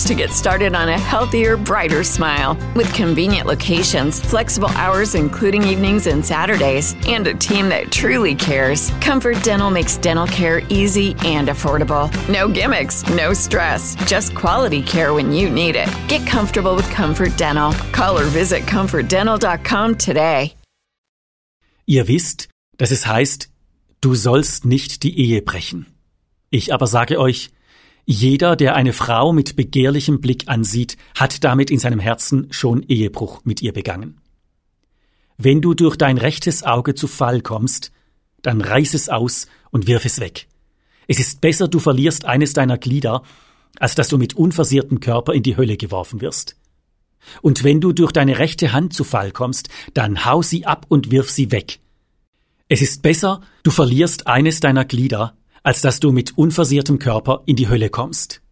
to get started on a healthier, brighter smile. With convenient locations, flexible hours including evenings and Saturdays, and a team that truly cares, Comfort Dental makes dental care easy and affordable. No gimmicks, no stress, just quality care when you need it. Get comfortable with Comfort Dental. Call or visit comfortdental.com today. Ihr wisst, dass es heißt, du sollst nicht die Ehe brechen. Ich aber sage euch, jeder, der eine Frau mit begehrlichem Blick ansieht, hat damit in seinem Herzen schon Ehebruch mit ihr begangen. Wenn du durch dein rechtes Auge zu Fall kommst, dann reiß es aus und wirf es weg. Es ist besser, du verlierst eines deiner Glieder, als dass du mit unversehrtem Körper in die Hölle geworfen wirst. Und wenn du durch deine rechte Hand zu Fall kommst, dann hau sie ab und wirf sie weg. Es ist besser, du verlierst eines deiner Glieder, als dass du mit unversehrtem Körper in die Hölle kommst.